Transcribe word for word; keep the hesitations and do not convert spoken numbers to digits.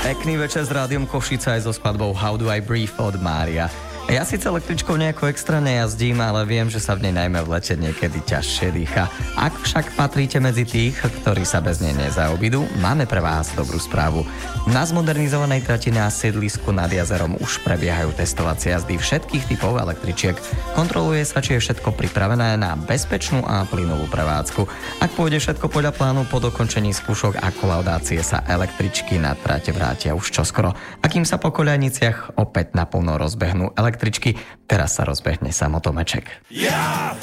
Pekný večer s Rádiom Košice aj so skladbou How Do I Breathe od Mária. Ja síce električkou nejako extra nejazdím, ale viem, že sa v nej najmä v lete niekedy ťažšie dýcha. Ak však patríte medzi tých, ktorí sa bez nej nezaobídu, máme pre vás dobrú správu. Na zmodernizovanej trati na sídlisku nad jazerom už prebiehajú testovacie jazdy všetkých typov električiek. Kontroluje sa, či je všetko pripravené na bezpečnú a plynovú prevádzku. Ak pôjde všetko podľa plánu, po dokončení skúšok a kolaudácie sa električky na trate vrátia už čoskoro. A kým sa po koľajniciach opäť naplno rozbehnú električky, teraz sa rozbehne samotomeček. Ja!